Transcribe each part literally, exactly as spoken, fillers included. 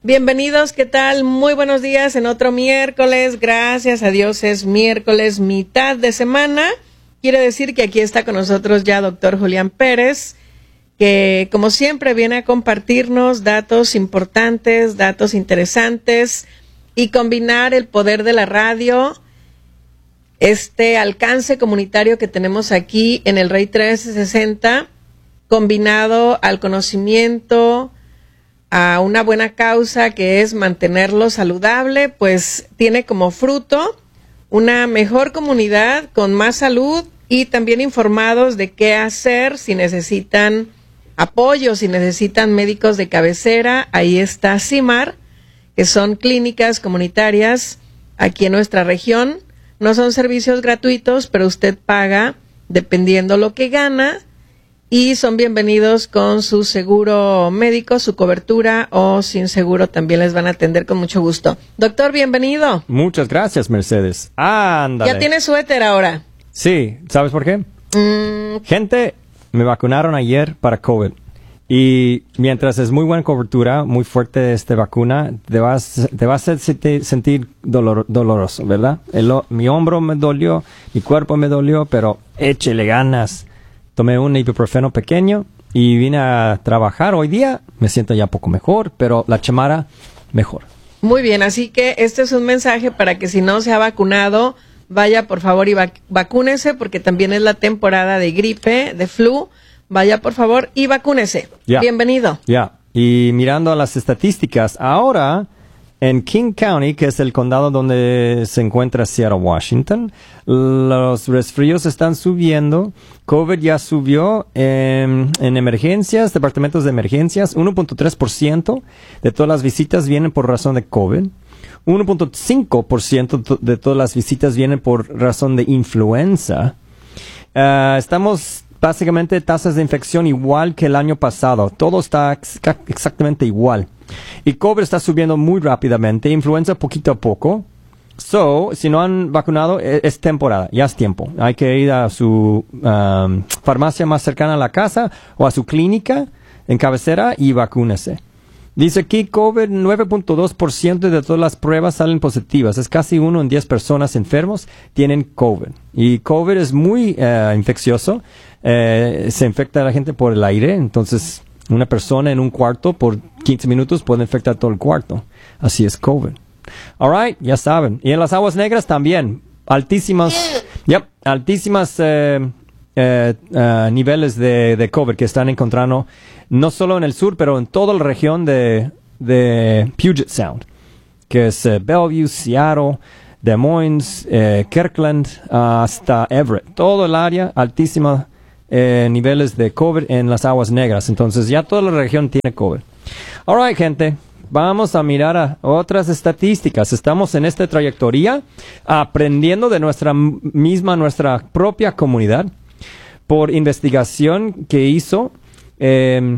Bienvenidos, ¿qué tal? Muy buenos días en otro miércoles. Gracias a Dios es miércoles, mitad de semana. Quiere decir que aquí está con nosotros ya doctor Julián Pérez, que como siempre viene a compartirnos datos importantes, datos interesantes y combinar el poder de la radio, este alcance comunitario que tenemos aquí en el Rey trescientos sesenta, combinado al conocimiento, a una buena causa que es mantenerlo saludable, pues tiene como fruto una mejor comunidad con más salud y también informados de qué hacer si necesitan apoyo, si necesitan médicos de cabecera. Ahí está CIMAR, que son clínicas comunitarias aquí en nuestra región. No son servicios gratuitos, pero usted paga dependiendo lo que gana. Y son bienvenidos con su seguro médico, su cobertura, o sin seguro también les van a atender con mucho gusto. Doctor, bienvenido. Muchas gracias, Mercedes. Ándale. Ya tiene suéter ahora. Sí, ¿sabes por qué? Mm. Gente, me vacunaron ayer para COVID. Y mientras es muy buena cobertura, muy fuerte esta vacuna, te vas, te vas a sentir, sentir dolor, doloroso, ¿verdad? El, mi hombro me dolió, mi cuerpo me dolió, pero échele ganas. Tomé un ibuprofeno pequeño y vine a trabajar. Hoy día me siento ya un poco mejor, pero la chamara mejor. Muy bien, así que este es un mensaje para que si no se ha vacunado, vaya por favor y vac- vacúnese, porque también es la temporada de gripe, de flu. Vaya por favor y vacúnese. Yeah. Bienvenido. Ya, yeah. Y mirando a las estadísticas, ahora en King County, que es el condado donde se encuentra Seattle, Washington, los resfríos están subiendo. COVID ya subió en, en emergencias, departamentos de emergencias. uno punto tres por ciento de todas las visitas vienen por razón de COVID. uno punto cinco por ciento de todas las visitas vienen por razón de influenza. Uh, estamos básicamente tasas de infección igual que el año pasado. Todo está ex- exactamente igual. Y COVID está subiendo muy rápidamente, influenza poquito a poco. So, si no han vacunado, es, es temporada, ya es tiempo. Hay que ir a su um, farmacia más cercana a la casa o a su clínica en cabecera y vacúnese. Dice aquí, COVID, nueve punto dos por ciento de todas las pruebas salen positivas. Es casi uno en diez personas enfermos tienen COVID. Y COVID es muy uh, infeccioso. Uh, se infecta a la gente por el aire, entonces una persona en un cuarto por quince minutos puede infectar todo el cuarto. Así es COVID. All right, ya saben. Y en las aguas negras también. Altísimas, yep, altísimas eh, eh, uh, niveles de, de COVID que están encontrando no solo en el sur, pero en toda la región de, de Puget Sound, que es eh, Bellevue, Seattle, Des Moines, eh, Kirkland, uh, hasta Everett. Todo el área, altísima Eh, niveles de COVID en las aguas negras. Entonces ya toda la región tiene COVID. All right, gente. Vamos a mirar a otras estadísticas. Estamos en esta trayectoria aprendiendo de nuestra misma, nuestra propia comunidad por investigación que hizo eh,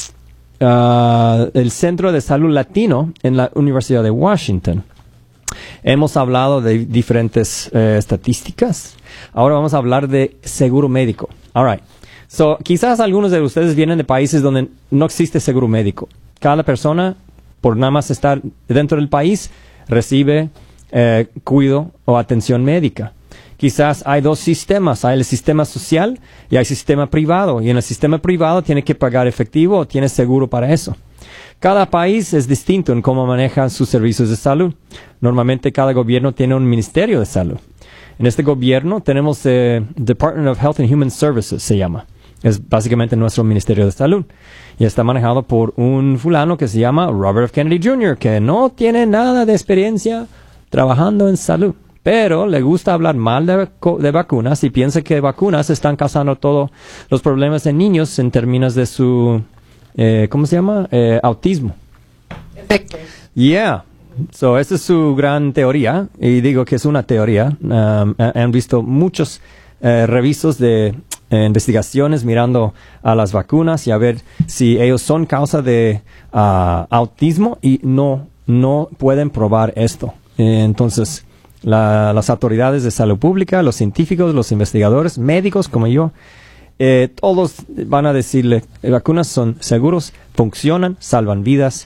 uh, el Centro de Salud Latino en la Universidad de Washington. Hemos hablado de diferentes eh, estadísticas. Ahora vamos a hablar de seguro médico. All right. So, quizás algunos de ustedes vienen de países donde no existe seguro médico. Cada persona, por nada más estar dentro del país, recibe eh, cuidado o atención médica. Quizás hay dos sistemas. Hay el sistema social y hay el sistema privado. Y en el sistema privado tiene que pagar efectivo o tiene seguro para eso. Cada país es distinto en cómo maneja sus servicios de salud. Normalmente cada gobierno tiene un ministerio de salud. En este gobierno tenemos el eh, Department of Health and Human Services, se llama. Es básicamente nuestro ministerio de salud. Y está manejado por un fulano que se llama Robert F. Kennedy junior, que no tiene nada de experiencia trabajando en salud. Pero le gusta hablar mal de, de vacunas y piensa que vacunas están causando todos los problemas en niños en términos de su, eh, ¿cómo se llama? Eh, autismo. Perfecto. Yeah. So, esa es su gran teoría, y digo que es una teoría. Um, han visto muchos eh, revisos de eh, investigaciones mirando a las vacunas y a ver si ellos son causa de uh, autismo, y no, no pueden probar esto. Eh, entonces, la, las autoridades de salud pública, los científicos, los investigadores, médicos como yo, eh, todos van a decirle, las vacunas son seguros, funcionan, salvan vidas.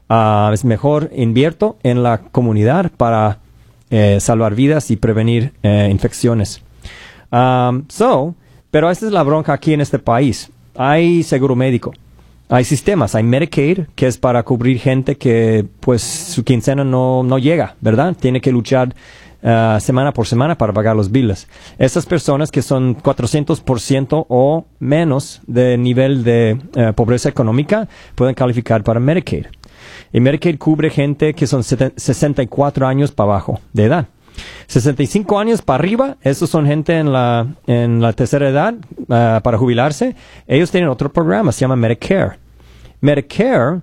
Uh, es mejor invierto en la comunidad para eh, salvar vidas y prevenir eh, infecciones. Um, so, pero esta es la bronca aquí en este país. Hay seguro médico. Hay sistemas, hay Medicaid, que es para cubrir gente que pues su quincena no, no llega, ¿verdad? Tiene que luchar uh, semana por semana para pagar los biles. Esas personas que son cuatrocientos por ciento o menos de nivel de uh, pobreza económica pueden calificar para Medicaid. Y Medicaid cubre gente que son sesenta y cuatro años para abajo de edad. sesenta y cinco años para arriba, esos son gente en la, en la tercera edad uh, para jubilarse. Ellos tienen otro programa, se llama Medicare. Medicare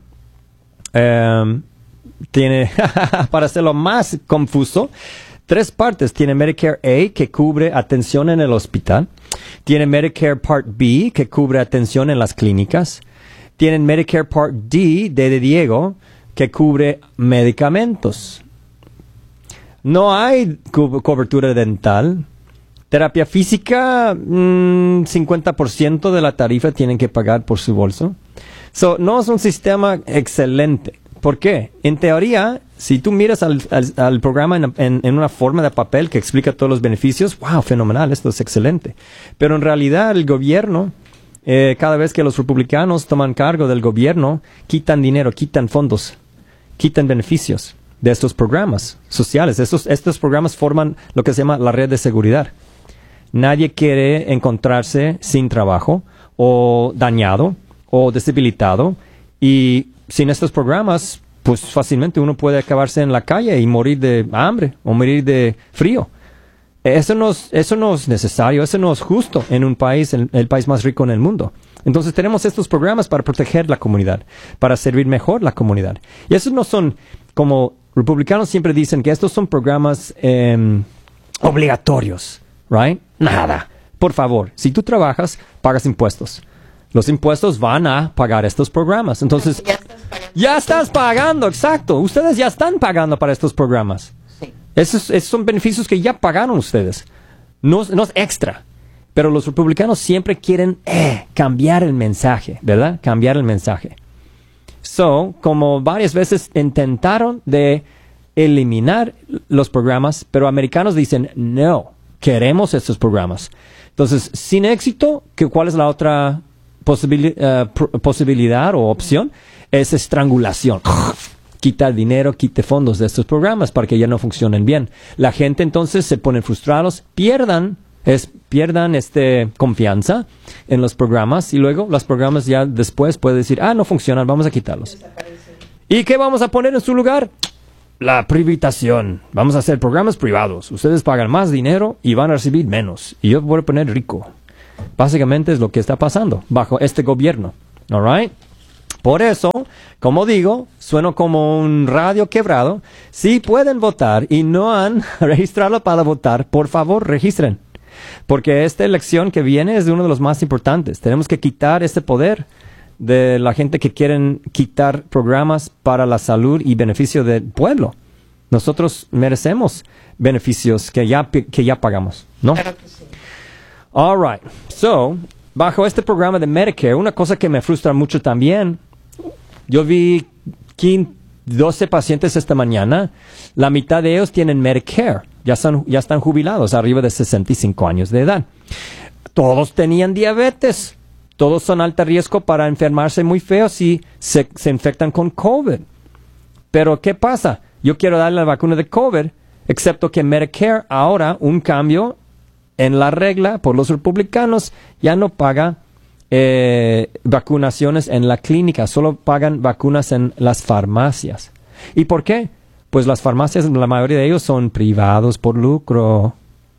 um, tiene, para hacerlo más confuso, tres partes. Tiene Medicare A, que cubre atención en el hospital. Tiene Medicare Part B, que cubre atención en las clínicas. Tienen Medicare Part D, de, de Diego, que cubre medicamentos. No hay co- cobertura dental. Terapia física, mmm, cincuenta por ciento de la tarifa tienen que pagar por su bolso. So, no es un sistema excelente. ¿Por qué? En teoría, si tú miras al, al, al programa en, en, en una forma de papel que explica todos los beneficios, wow, fenomenal, esto es excelente. Pero en realidad el gobierno, eh, cada vez que los republicanos toman cargo del gobierno, quitan dinero, quitan fondos, quitan beneficios de estos programas sociales. Estos, estos programas forman lo que se llama la red de seguridad. Nadie quiere encontrarse sin trabajo o dañado o desdebilitado, y sin estos programas pues fácilmente uno puede acabarse en la calle y morir de hambre o morir de frío. Eso no es, eso no es necesario, eso no es justo en un país, el, el país más rico en el mundo. Entonces tenemos estos programas para proteger la comunidad, para servir mejor la comunidad. Y esos no son, como republicanos siempre dicen, que estos son programas eh, obligatorios, right? Nada. Por favor, si tú trabajas, pagas impuestos. Los impuestos van a pagar estos programas. Entonces, ya estás pagando. Ya estás pagando, exacto. Ustedes ya están pagando para estos programas. Sí. Esos, esos son beneficios que ya pagaron ustedes. No, no es extra. Pero los republicanos siempre quieren eh, cambiar el mensaje, ¿verdad? Cambiar el mensaje. So, como varias veces intentaron de eliminar los programas, pero americanos dicen, no, queremos estos programas. Entonces, sin éxito, ¿qué, ¿cuál es la otra posibil, uh, pr- posibilidad o opción? Es estrangulación. Quitar dinero, quite fondos de estos programas para que ya no funcionen bien. La gente entonces se pone frustrados, pierdan, es, pierdan este confianza en los programas, y luego los programas ya después pueden decir, ah, no funcionan, vamos a quitarlos. ¿Y qué vamos a poner en su lugar? La privatización. Vamos a hacer programas privados. Ustedes pagan más dinero y van a recibir menos. Y yo voy a poner rico. Básicamente es lo que está pasando bajo este gobierno. All right? Por eso, como digo, sueno como un radio quebrado. Si pueden votar y no han registrado para votar, por favor, registren. Porque esta elección que viene es de uno de los más importantes. Tenemos que quitar este poder de la gente que quieren quitar programas para la salud y beneficio del pueblo. Nosotros merecemos beneficios que ya, que ya pagamos, ¿no? Claro que sí. All right. So, bajo este programa de Medicare, una cosa que me frustra mucho también, yo vi doce pacientes esta mañana, la mitad de ellos tienen Medicare, ya están, ya están jubilados, arriba de sesenta y cinco años de edad. Todos tenían diabetes. Todos son alto riesgo para enfermarse muy feo si se, se infectan con COVID. Pero, ¿qué pasa? Yo quiero darle la vacuna de COVID, excepto que Medicare ahora, un cambio en la regla por los republicanos, ya no paga eh, vacunaciones en la clínica, solo pagan vacunas en las farmacias. ¿Y por qué? Pues las farmacias, la mayoría de ellos son privados por lucro.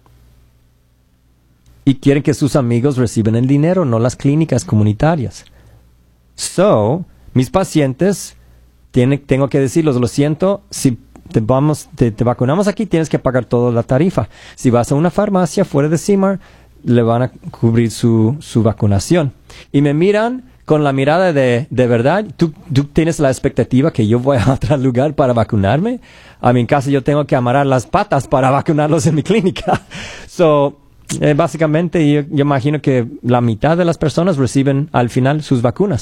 Y quieren que sus amigos reciban el dinero, no las clínicas comunitarias. So, mis pacientes, tiene, tengo que decirlos, lo siento, si te, vamos, te, te vacunamos aquí, tienes que pagar toda la tarifa. Si vas a una farmacia fuera de C I M A R, le van a cubrir su, su vacunación. Y me miran con la mirada de, de verdad, ¿tú, ¿tú tienes la expectativa que yo voy a otro lugar para vacunarme? A mi casa yo tengo que amarrar las patas para vacunarlos en mi clínica. So, Eh, básicamente yo, yo imagino que la mitad de las personas reciben al final sus vacunas.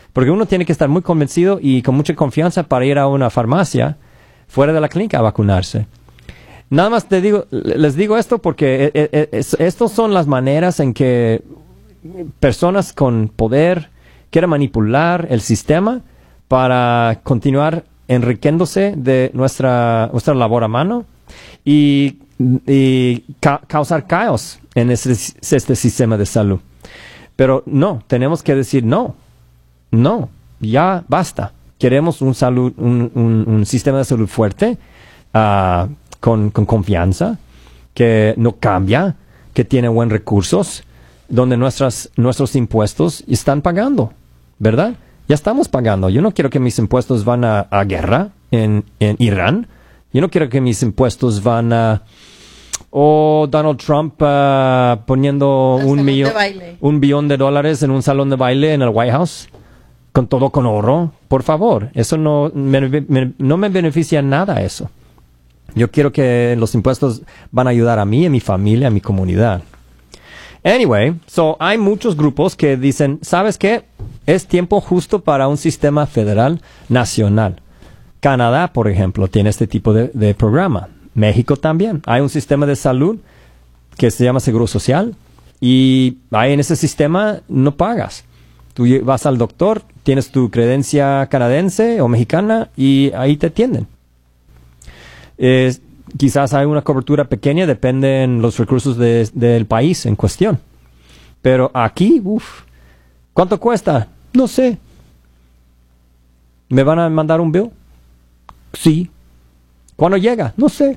Porque uno tiene que estar muy convencido y con mucha confianza para ir a una farmacia fuera de la clínica a vacunarse. Nada más te digo, les digo esto porque estas son las maneras en que personas con poder quieren manipular el sistema para continuar enriqueciéndose de nuestra, nuestra labor a mano y, y ca- causar caos en este, este sistema de salud. Pero no, tenemos que decir no, no, ya basta. Queremos un, salud, un, un, un sistema de salud fuerte, uh, con, con confianza, que no cambia, que tiene buenos recursos, donde nuestras, nuestros impuestos están pagando, ¿verdad? Ya estamos pagando. Yo no quiero que mis impuestos van a, a guerra en, en Irán. Yo no quiero que mis impuestos van a... O Donald Trump uh, poniendo un, millón, un billón de dólares en un salón de baile en el White House, con todo con oro. Por favor, eso no me, me, no me beneficia nada eso. Yo quiero que los impuestos van a ayudar a mí, a mi familia, a mi comunidad. Anyway, so hay muchos grupos que dicen, ¿sabes qué? Es tiempo justo para un sistema federal nacional. Canadá, por ejemplo, tiene este tipo de, de programa. México también. Hay un sistema de salud que se llama Seguro Social y ahí en ese sistema no pagas. Tú vas al doctor, tienes tu credencia canadiense o mexicana y ahí te atienden. Eh, quizás hay una cobertura pequeña, dependen los recursos de, del país en cuestión. Pero aquí, uff, ¿cuánto cuesta? No sé. ¿Me van a mandar un bill? Sí. ¿Cuándo llega? No sé.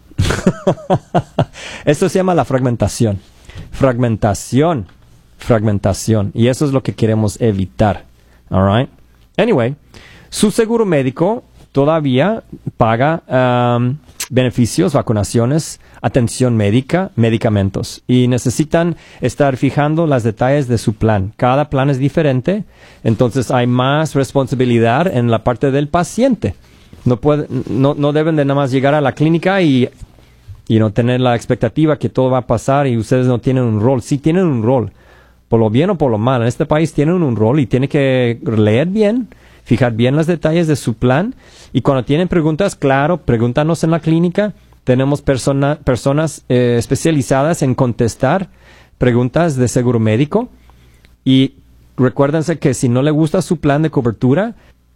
Esto se llama la fragmentación. Fragmentación. Fragmentación. Y eso es lo que queremos evitar. All right. Anyway, su seguro médico todavía paga um, beneficios, vacunaciones, atención médica, medicamentos. Y necesitan estar fijando los detalles de su plan. Cada plan es diferente. Entonces hay más responsabilidad en la parte del paciente. No, puede, no, no deben de nada más llegar a la clínica y, y no tener la expectativa que todo va a pasar y ustedes no tienen un rol. Sí tienen un rol, por lo bien o por lo mal. En este país tienen un rol y tienen que leer bien, fijar bien los detalles de su plan. Y cuando tienen preguntas, claro, pregúntanos en la clínica. Tenemos persona, personas eh, especializadas en contestar preguntas de seguro médico. Y recuérdense que si no le gusta su plan de cobertura,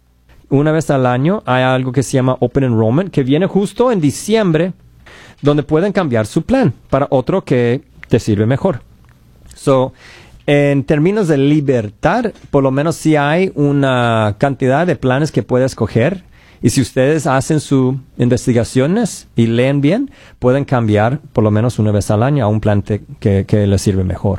una vez al año hay algo que se llama Open Enrollment, que viene justo en diciembre, donde pueden cambiar su plan para otro que te sirve mejor. So, en términos de libertad, por lo menos sí hay una cantidad de planes que puede escoger. Y si ustedes hacen sus investigaciones y leen bien, pueden cambiar por lo menos una vez al año a un plan te, que, que les sirve mejor.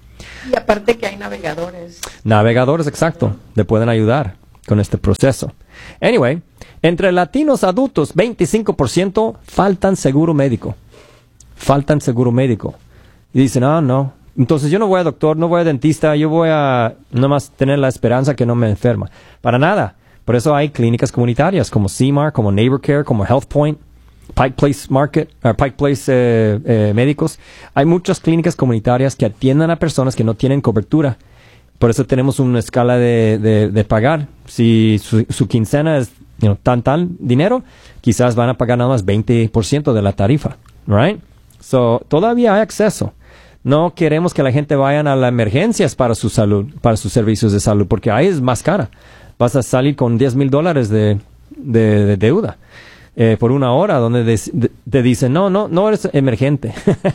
Y aparte que hay navegadores. Navegadores, exacto, le pueden ayudar con este proceso. Anyway, entre latinos adultos, veinticinco por ciento faltan seguro médico. Faltan seguro médico. Y dicen, ah, no. Entonces yo no voy a doctor, no voy a dentista, yo voy a nomás tener la esperanza que no me enferma. Para nada. Por eso hay clínicas comunitarias como C M A R, como NeighborCare, como HealthPoint, Pike Place Market, uh, Pike Place eh, eh, Médicos. Hay muchas clínicas comunitarias que atienden a personas que no tienen cobertura. Por eso tenemos una escala de, de, de pagar. Si su, su quincena es you know, tan tan dinero, quizás van a pagar nada más veinte por ciento de la tarifa. Right? So, todavía hay acceso. No queremos que la gente vaya a las emergencias para su salud, para sus servicios de salud, porque ahí es más cara. Vas a salir con diez mil dólares de, de, de deuda eh, por una hora, donde de, de, te dicen, no, no, no eres emergente.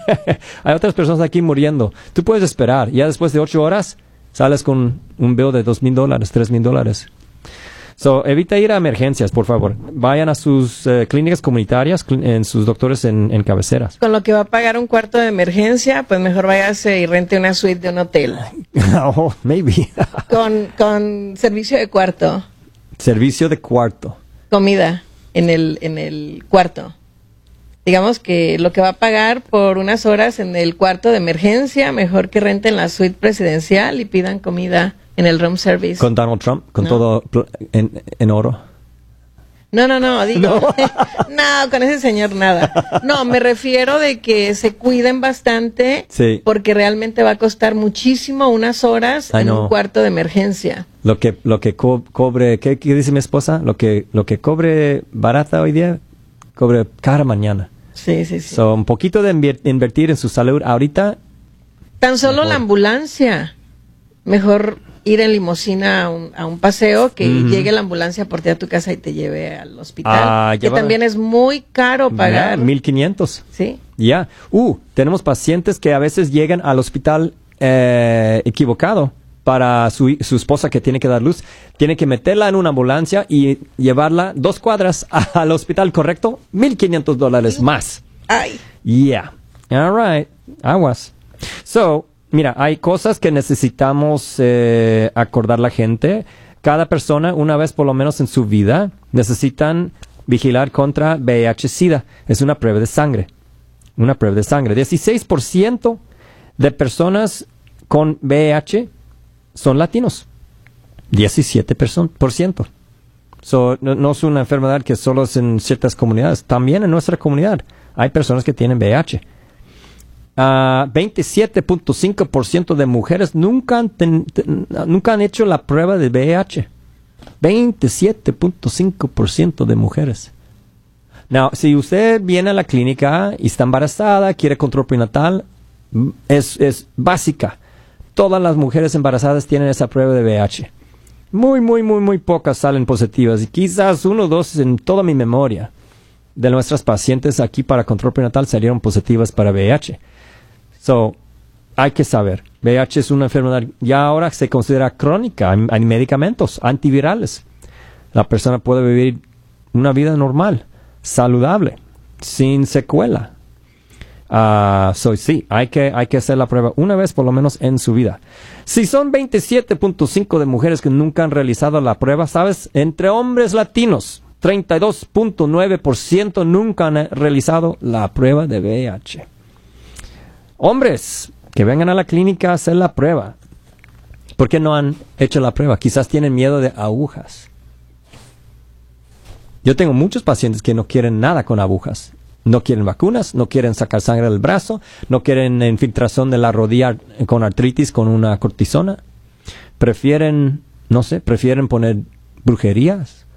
Hay otras personas aquí muriendo. Tú puedes esperar. Ya después de ocho horas, sales con un bill de dos mil dólares, tres mil dólares. So, evita ir a emergencias, por favor. Vayan a sus uh, clínicas comunitarias, cl- en sus doctores en, en cabeceras. Con lo que va a pagar un cuarto de emergencia, pues mejor váyase y rente una suite de un hotel. Oh, maybe. con, con servicio de cuarto. Servicio de cuarto. Comida en el, en el cuarto. Digamos que lo que va a pagar por unas horas en el cuarto de emergencia, mejor que renten la suite presidencial y pidan comida en el room service. Con Donald Trump, con no. todo pl- en, en oro. No, no, no, digo, No. no, con ese señor nada. No, me refiero de que se cuiden bastante, Sí. porque realmente va a costar muchísimo unas horas Ay, en no. un cuarto de emergencia. Lo que, lo que co- cobre, ¿qué, qué dice mi esposa? Lo que, lo que cobre barata hoy día, cobre cara mañana. Sí, sí, sí. So, un poquito de invier- invertir en su salud ahorita. Tan solo mejor. la ambulancia. Mejor ir en limusina a un, a un paseo que Ujú. llegue la ambulancia por ti a tu casa y te lleve al hospital. Ah, que lleva- también es muy caro pagar. Ya, mil quinientos. Sí. Ya. Uh, tenemos pacientes que a veces llegan al hospital eh, equivocado para su, su esposa que tiene que dar luz. Tiene que meterla en una ambulancia y llevarla dos cuadras al hospital, ¿correcto? mil quinientos dólares más. Ay. Yeah. All right. Aguas. So, mira, hay cosas que necesitamos eh, acordar la gente. Cada persona, una vez por lo menos en su vida, necesitan vigilar contra V I H-Sida. Es una prueba de sangre. Una prueba de sangre. dieciséis por ciento de personas con V I H son latinos. diecisiete por ciento. So, no, no es una enfermedad que solo es en ciertas comunidades. También en nuestra comunidad hay personas que tienen V I H. Uh, veintisiete punto cinco por ciento de mujeres nunca han, ten, ten, nunca han hecho la prueba de V I H. veintisiete punto cinco por ciento de mujeres. Now, si usted viene a la clínica y está embarazada, quiere control prenatal, es, es básica. Todas las mujeres embarazadas tienen esa prueba de V I H. Muy, muy, muy, muy pocas salen positivas. Y quizás uno o dos en toda mi memoria de nuestras pacientes aquí para control prenatal salieron positivas para V I H. So, hay que saber. V I H es una enfermedad, ya ahora se considera crónica. Hay, hay medicamentos antivirales. La persona puede vivir una vida normal, saludable, sin secuela. Uh, so, sí, hay que, hay que hacer la prueba una vez por lo menos en su vida. Si son veintisiete punto cinco de mujeres que nunca han realizado la prueba, ¿sabes? Entre hombres latinos, treinta y dos punto nueve por ciento nunca han realizado la prueba de V I H. Hombres que vengan a la clínica a hacer la prueba. ¿Por qué no han hecho la prueba? Quizás tienen miedo de agujas. Yo tengo muchos pacientes que no quieren nada con agujas. No quieren vacunas, no quieren sacar sangre del brazo, no quieren infiltración de la rodilla con artritis con una cortisona. Prefieren, no sé, prefieren poner brujerías,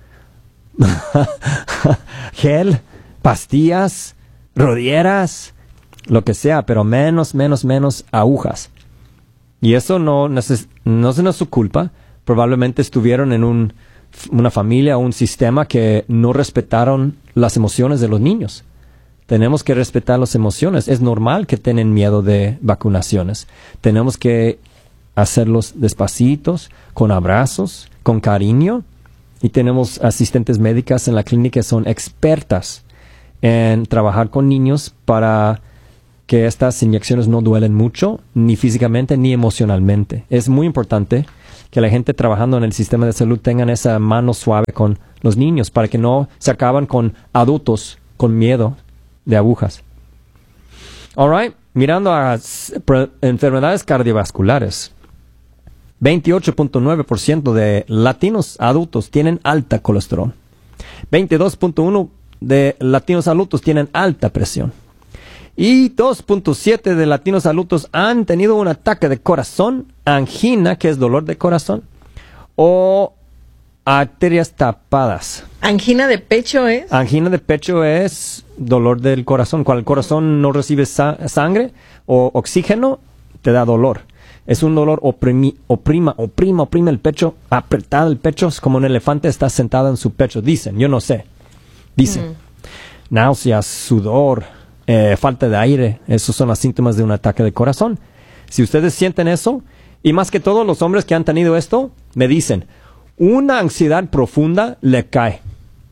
gel, pastillas, rodilleras, lo que sea, pero menos, menos, menos agujas. Y eso no, neces- no es su culpa. Probablemente estuvieron en un, una familia o un sistema que no respetaron las emociones de los niños. Tenemos que respetar las emociones. Es normal que tengan miedo de vacunaciones. Tenemos que hacerlos despacitos, con abrazos, con cariño. Y tenemos asistentes médicas en la clínica que son expertas en trabajar con niños para que estas inyecciones no duelen mucho, ni físicamente ni emocionalmente. Es muy importante que la gente trabajando en el sistema de salud tengan esa mano suave con los niños para que no se acaban con adultos con miedo de agujas. All right, mirando a s- pre- enfermedades cardiovasculares. veintiocho punto nueve por ciento de latinos adultos tienen alta colesterol. veintidós punto uno por ciento de latinos adultos tienen alta presión. Y dos punto siete de latinos adultos han tenido un ataque de corazón, angina, que es dolor de corazón, o arterias tapadas. ¿Angina de pecho es? Angina de pecho es dolor del corazón. Cuando el corazón no recibe sa- sangre o oxígeno, te da dolor. Es un dolor oprimi, oprima, oprima, oprime el pecho, apretado el pecho, es como un elefante está sentado en su pecho. Dicen, yo no sé. Dicen. Mm. Náuseas, sudor, eh, falta de aire. Esos son los síntomas de un ataque de corazón. Si ustedes sienten eso, y más que todo los hombres que han tenido esto, me dicen, una ansiedad profunda le cae.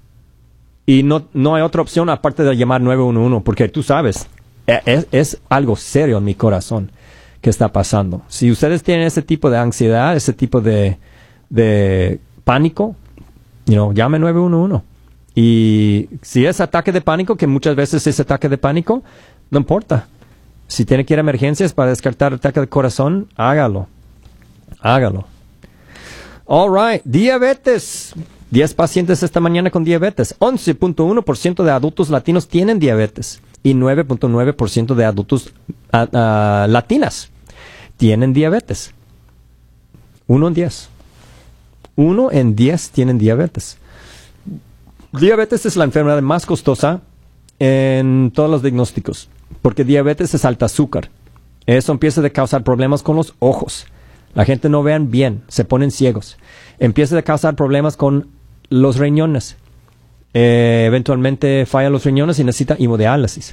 Y no, no hay otra opción aparte de llamar nueve uno uno, porque tú sabes, es, es algo serio en mi corazón que está pasando. Si ustedes tienen ese tipo de ansiedad, ese tipo de, de pánico, you know, llame nueve uno uno. Y si es ataque de pánico, que muchas veces es ataque de pánico, no importa. Si tiene que ir a emergencias para descartar ataque de corazón, hágalo. Hágalo. All right, diabetes. diez pacientes esta mañana con diabetes. once punto uno por ciento de adultos latinos tienen diabetes. Y nueve punto nueve por ciento de adultos uh, uh, latinas tienen diabetes. Uno en diez. Uno en diez tienen diabetes. Diabetes es la enfermedad más costosa en todos los diagnósticos, porque diabetes es alta azúcar. Eso empieza a causar problemas con los ojos. La gente no vean bien, se ponen ciegos. Empieza a causar problemas con los riñones. Eh, eventualmente fallan los riñones y necesita hemodiálisis.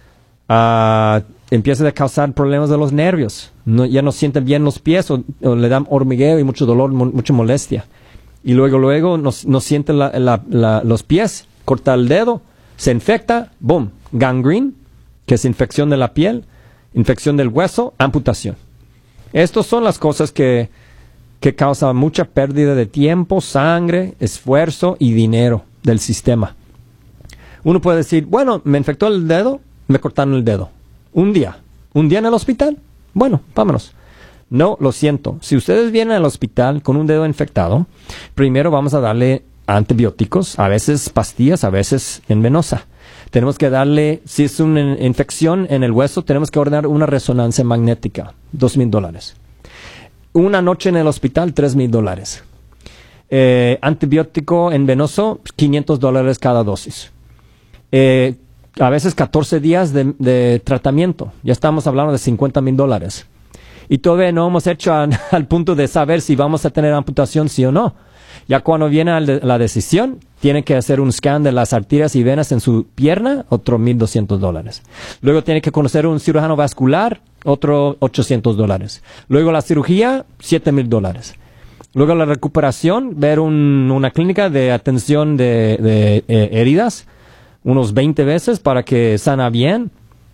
Uh, empieza a causar problemas de los nervios. No, ya no sienten bien los pies o, o le dan hormigueo y mucho dolor, mo- mucha molestia. Y luego, luego no, no siente la, la, la, los pies, corta el dedo, se infecta, boom, gangrene, que es infección de la piel, infección del hueso, amputación. Estas son las cosas que, que causan mucha pérdida de tiempo, sangre, esfuerzo y dinero del sistema. Uno puede decir, bueno, me infectó el dedo, me cortaron el dedo. Un día, un día en el hospital, bueno, vámonos. No, lo siento. Si ustedes vienen al hospital con un dedo infectado, primero vamos a darle antibióticos, a veces pastillas, a veces en venosa. Tenemos que darle, si es una infección en el hueso, tenemos que ordenar una resonancia magnética, dos mil dólares. Una noche en el hospital, tres mil dólares. Eh, antibiótico en venoso, quinientos dólares cada dosis. Eh, a veces catorce días de, de tratamiento. Ya estamos hablando de cincuenta mil dólares. Y todavía no hemos hecho a, al punto de saber si vamos a tener amputación sí o no. Ya cuando viene la decisión, tiene que hacer un scan de las arterias y venas en su pierna, otro mil doscientos dólares. Luego tiene que conocer un cirujano vascular, otro ochocientos dólares. Luego la cirugía, siete mil dólares. Luego la recuperación, ver un, una clínica de atención de, de eh, heridas, unos veinte veces para que sana bien,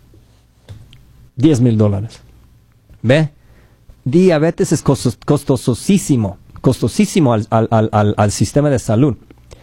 diez mil dólares. ¿Ve? Diabetes es costos, costosísimo, costosísimo al, al, al, al sistema de salud.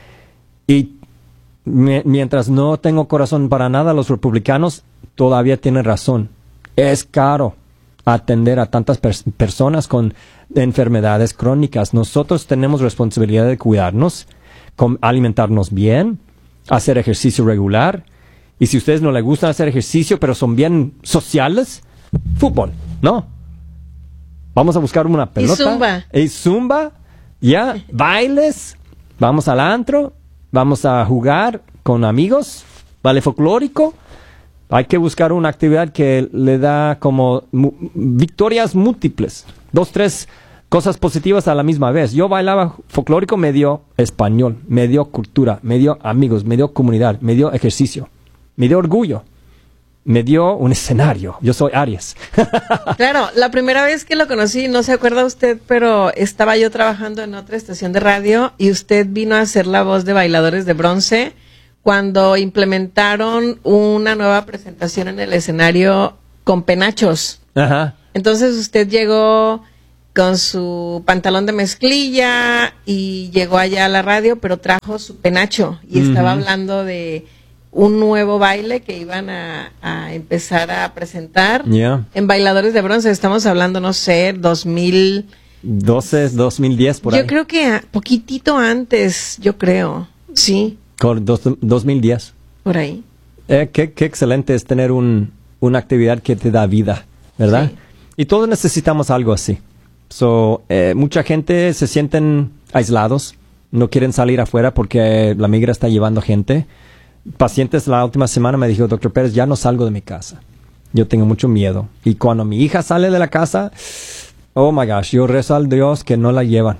Y mi, mientras no tengo corazón para nada, los republicanos todavía tienen razón. Es caro atender a tantas pers- personas con enfermedades crónicas. Nosotros tenemos responsabilidad de cuidarnos, com- alimentarnos bien, hacer ejercicio regular. Y si a ustedes no les gusta hacer ejercicio, pero son bien sociales, fútbol, ¿no? Vamos a buscar una pelota. Y zumba. Y zumba, ya, bailes, vamos al antro, vamos a jugar con amigos, baile folclórico. Hay que buscar una actividad que le da como mu- victorias múltiples. Dos, tres cosas positivas a la misma vez. Yo bailaba folclórico, me dio español, me dio cultura, me dio amigos, me dio comunidad, me dio ejercicio, me dio orgullo. Me dio un escenario. Yo soy Aries. Claro, la primera vez que lo conocí, no se acuerda usted, pero estaba yo trabajando en otra estación de radio y usted vino a hacer la voz de Bailadores de Bronce cuando implementaron una nueva presentación en el escenario con penachos. Ajá. Entonces usted llegó con su pantalón de mezclilla y llegó allá a la radio, pero trajo su penacho y uh-huh. estaba hablando de un nuevo baile que iban a, a empezar a presentar yeah. en Bailadores de Bronce. Estamos hablando, no sé, dos mil doce, dos mil diez, por yo ahí. Yo creo que a, poquitito antes, yo creo, sí. Con dos, dos mil diez. Por ahí. Eh, qué, qué excelente es tener un, una actividad que te da vida, ¿verdad? Sí. Y todos necesitamos algo así. So, eh, mucha gente se sienten aislados, no quieren salir afuera porque la migra está llevando gente. Pacientes la última semana me dijo, doctor Pérez, ya no salgo de mi casa. Yo tengo mucho miedo. Y cuando mi hija sale de la casa, oh my gosh, yo rezo al Dios que no la llevan.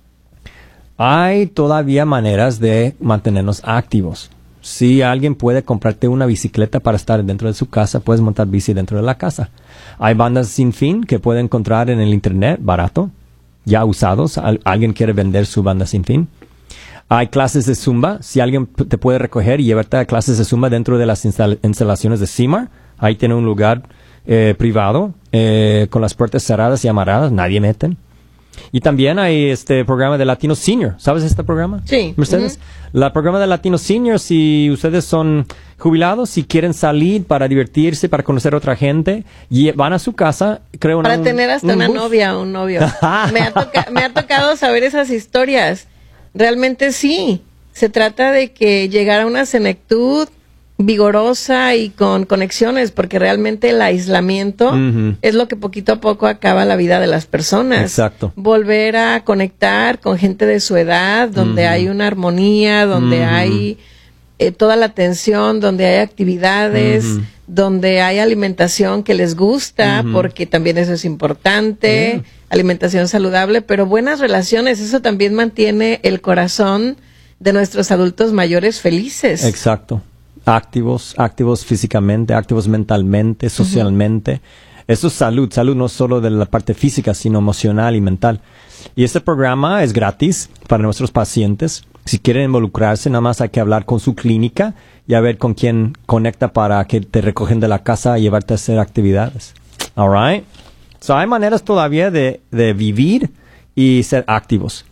Hay todavía maneras de mantenernos activos. Si alguien puede comprarte una bicicleta para estar dentro de su casa, puedes montar bici dentro de la casa. Hay bandas sin fin que puede encontrar en el internet, barato, ya usados. Al- alguien quiere vender su banda sin fin. Hay clases de Zumba. Si alguien p- te puede recoger y llevarte a clases de Zumba dentro de las instal- instalaciones de C I M A R, ahí tiene un lugar eh, privado eh, con las puertas cerradas y amarradas, nadie meten. Y también hay este programa de Latino Senior. ¿Sabes este programa? Sí. Mercedes. Uh-huh. La programa de Latino Senior, si ustedes son jubilados, si quieren salir para divertirse, para conocer a otra gente, y van a su casa, creo... Para un, tener hasta un una bus. novia o un novio. me, ha toca- me ha tocado saber esas historias. realmente sí, se trata de que llegar a una senectud vigorosa y con conexiones, porque realmente el aislamiento uh-huh. es lo que poquito a poco acaba la vida de las personas. Exacto. Volver a conectar con gente de su edad, donde uh-huh. hay una armonía, donde uh-huh. hay eh, toda la atención, donde hay actividades, uh-huh. donde hay alimentación que les gusta, uh-huh. porque también eso es importante, uh-huh. alimentación saludable, pero buenas relaciones, eso también mantiene el corazón de nuestros adultos mayores felices. Exacto. Activos, activos físicamente, activos mentalmente, socialmente. Uh-huh. Eso es salud, salud no solo de la parte física, sino emocional y mental. Y este programa es gratis para nuestros pacientes. Si quieren involucrarse, nada más hay que hablar con su clínica y a ver con quién conecta para que te recogen de la casa y llevarte a hacer actividades. All right? So, hay maneras todavía de, de vivir y ser activos.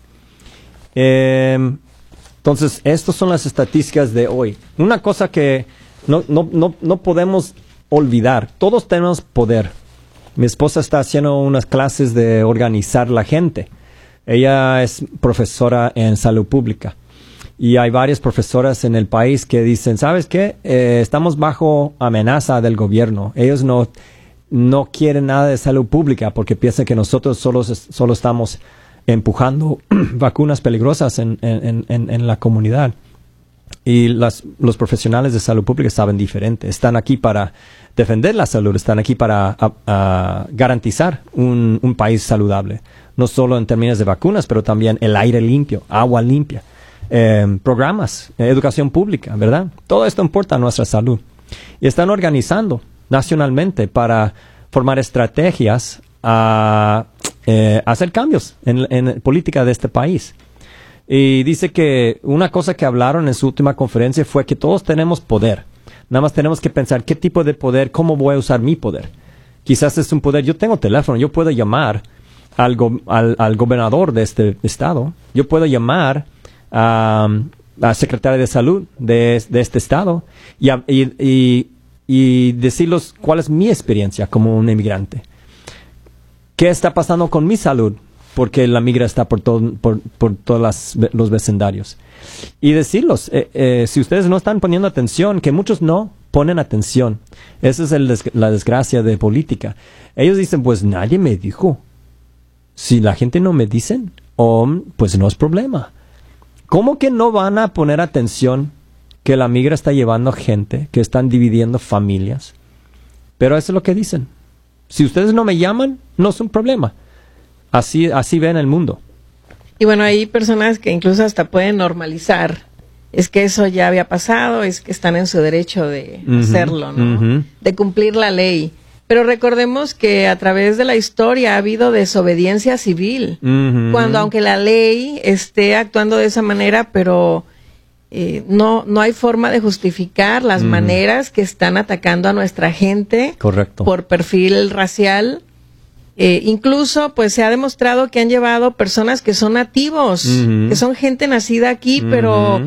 Eh, Entonces, estas son las estadísticas de hoy. Una cosa que no, no, no, no podemos olvidar, todos tenemos poder. Mi esposa está haciendo unas clases de organizar la gente. Ella es profesora en salud pública. Y hay varias profesoras en el país que dicen, ¿sabes qué? Eh, estamos bajo amenaza del gobierno. Ellos no, no quieren nada de salud pública porque piensan que nosotros solo, solo estamos empujando vacunas peligrosas en, en, en, en la comunidad. Y las, los profesionales de salud pública saben diferente. Están aquí para defender la salud, están aquí para a, a garantizar un, un país saludable. No solo en términos de vacunas, pero también el aire limpio, agua limpia, eh, programas, eh, educación pública, ¿verdad? Todo esto importa a nuestra salud. Y están organizando nacionalmente para formar estrategias a Eh, hacer cambios en, en política de este país. Y dice que una cosa que hablaron en su última conferencia fue que todos tenemos poder. Nada más tenemos que pensar qué tipo de poder, cómo voy a usar mi poder. Quizás es un poder, yo tengo teléfono, yo puedo llamar al, go, al, al gobernador de este estado, yo puedo llamar a la secretaria de salud de, de este estado y, y, y, y decirles cuál es mi experiencia como un inmigrante. ¿Qué está pasando con mi salud? Porque la migra está por, todo, por, por todos las, los vecindarios. Y decirlos, eh, eh, si ustedes no están poniendo atención, que muchos no ponen atención. Esa es el des- la desgracia de política. Ellos dicen, pues nadie me dijo. Si la gente no me dice, oh, pues no es problema. ¿Cómo que no van a poner atención que la migra está llevando gente, que están dividiendo familias? Pero eso es lo que dicen. Si ustedes no me llaman, no es un problema. Así, así ven el mundo. Y bueno, hay personas que incluso hasta pueden normalizar. Es que eso ya había pasado, es que están en su derecho de uh-huh, hacerlo, ¿no? Uh-huh. De cumplir la ley. Pero recordemos que a través de la historia ha habido desobediencia civil. Uh-huh. Cuando aunque la ley esté actuando de esa manera, pero eh, no, no hay forma de justificar las uh-huh. maneras que están atacando a nuestra gente. Correcto. Por perfil racial. Eh, incluso, pues, se ha demostrado que han llevado personas que son nativos, uh-huh. que son gente nacida aquí, uh-huh. pero